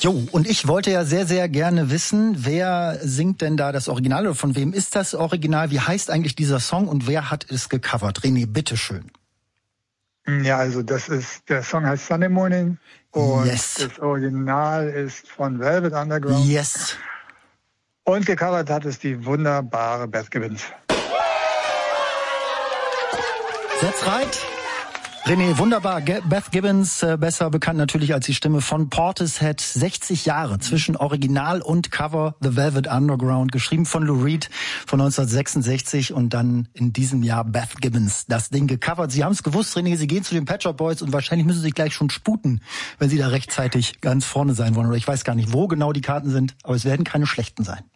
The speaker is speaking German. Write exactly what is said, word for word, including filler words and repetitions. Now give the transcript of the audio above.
Jo, und ich wollte ja sehr, sehr gerne wissen, wer singt denn da das Original oder von wem ist das Original? Wie heißt eigentlich dieser Song und wer hat es gecovert? René, bitteschön. Ja, also das ist, der Song heißt Sunday Morning und yes. das Original ist von Velvet Underground. Yes. Und gecovert hat es die wunderbare Beth Gibbons. That's right. René, wunderbar. Beth Gibbons, äh, besser bekannt natürlich als die Stimme von Portishead. sechzig Jahre zwischen Original und Cover, The Velvet Underground, geschrieben von Lou Reed von neunzehnhundertsechsundsechzig und dann in diesem Jahr Beth Gibbons das Ding gecovert. Sie haben es gewusst, René, Sie gehen zu den Pet Shop Boys und wahrscheinlich müssen Sie sich gleich schon sputen, wenn Sie da rechtzeitig ganz vorne sein wollen. Oder ich weiß gar nicht, wo genau die Karten sind, aber es werden keine schlechten sein.